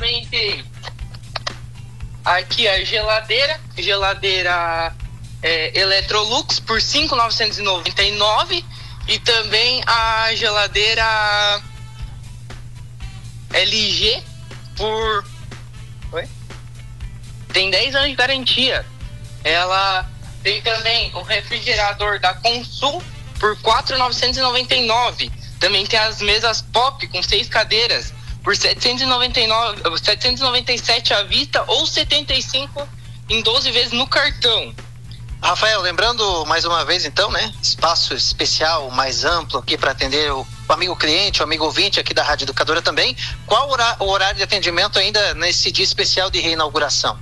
também tem aqui a geladeira Electrolux por R$ 5.999 e também a geladeira LG por... Tem 10 anos de garantia. Ela tem também o refrigerador da Consul por R$ 4.999. Também tem as mesas Pop com 6 cadeiras por R$ 797 à vista ou 75 em 12 vezes no cartão. Rafael, lembrando mais uma vez então, né? Espaço especial, mais amplo aqui para atender o amigo cliente, o amigo ouvinte aqui da Rádio Educadora também. Qual o horário de atendimento ainda nesse dia especial de reinauguração?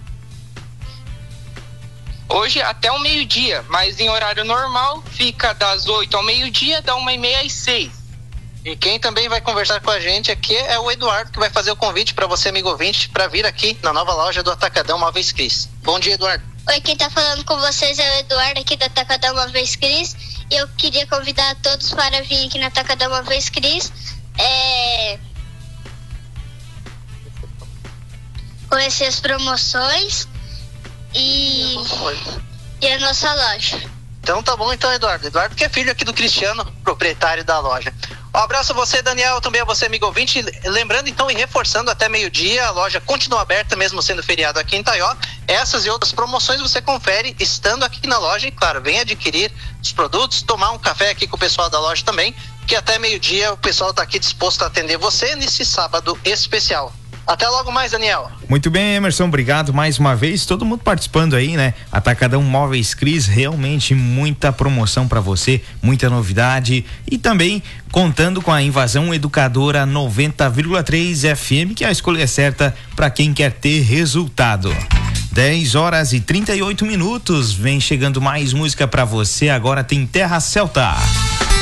Hoje até o meio-dia, mas em horário normal fica das 8 ao meio-dia, da 1h30 às 6. E quem também vai conversar com a gente aqui é o Eduardo, que vai fazer o convite para você, amigo ouvinte, para vir aqui na nova loja do Atacadão Móveis Cris. Bom dia, Eduardo. Oi, quem tá falando com vocês é o Eduardo aqui do Atacadão Móveis Cris. E eu queria convidar a todos para vir aqui no Atacadão Móveis Cris. Conhecer as promoções e a nossa loja. Então tá bom, então, Eduardo. Eduardo que é filho aqui do Cristiano, proprietário da loja. Um abraço a você, Daniel, também a você, amigo ouvinte. Lembrando, então, e reforçando até meio-dia, a loja continua aberta, mesmo sendo feriado aqui em Itaió. Essas e outras promoções você confere estando aqui na loja e, claro, vem adquirir os produtos, tomar um café aqui com o pessoal da loja também, que até meio-dia o pessoal está aqui disposto a atender você nesse sábado especial. Até logo mais, Daniel. Muito bem, Emerson, obrigado mais uma vez, todo mundo participando aí, né? Atacadão Móveis Cris, realmente muita promoção para você, muita novidade e também contando com a Invasão Educadora 90,3 FM, que a escolha é certa para quem quer ter resultado. 10h38, vem chegando mais música para você, agora tem Terra Celta.